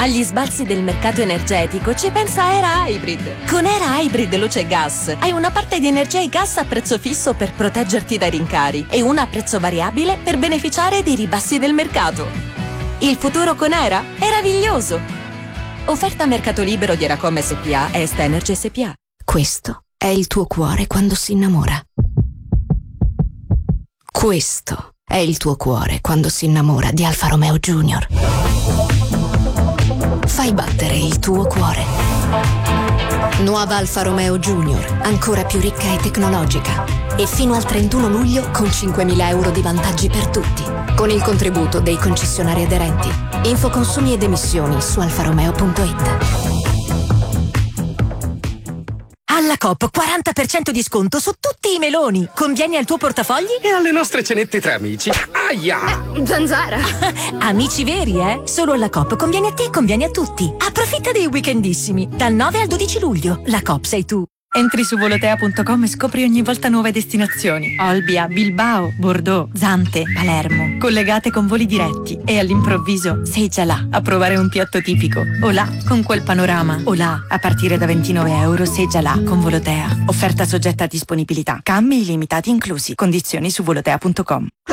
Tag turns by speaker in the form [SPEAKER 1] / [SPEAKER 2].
[SPEAKER 1] Agli sbalzi del mercato energetico ci pensa Era Hybrid. Con Era Hybrid Luce e Gas hai una parte di energia e gas a prezzo fisso per proteggerti dai rincari e una a prezzo variabile per beneficiare dei ribassi del mercato. Il futuro con Era è meraviglioso. Offerta a mercato libero di Eracom SPA e Est Energy SPA.
[SPEAKER 2] Questo è il tuo cuore quando si innamora. Questo è il tuo cuore quando si innamora di Alfa Romeo Junior. Fai battere il tuo cuore. Nuova Alfa Romeo Junior, ancora più ricca e tecnologica. E fino al 31 luglio con 5.000 euro di vantaggi per tutti, con il contributo dei concessionari aderenti. Info consumi ed emissioni su alfaromeo.it.
[SPEAKER 3] Alla Coop 40% di sconto su tutti i meloni. Conviene al tuo portafogli?
[SPEAKER 4] E alle nostre cenette tra amici. Aia!
[SPEAKER 3] Zanzara! Amici veri, eh? Solo alla Coop conviene a te e conviene a tutti. Approfitta dei weekendissimi. Dal 9 al 12 luglio. La Coop sei tu.
[SPEAKER 5] Entri su volotea.com e scopri ogni volta nuove destinazioni. Olbia, Bilbao, Bordeaux, Zante, Palermo. Collegate con voli diretti. E all'improvviso sei già là a provare un piatto tipico. O là con quel panorama. O là a partire da 29 euro sei già là con Volotea. Offerta soggetta a disponibilità. Cambi illimitati inclusi. Condizioni su volotea.com.